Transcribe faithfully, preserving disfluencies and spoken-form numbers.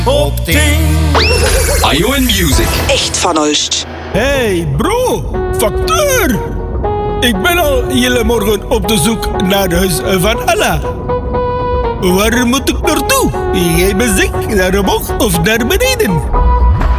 op tien. Ayo en Music. Echt van Oost. Hey bro, facteur. Ik ben al hele morgen op de zoek naar het huis van Allah. Waar moet ik naartoe? Jij bent ziek, naar omhoog of naar beneden?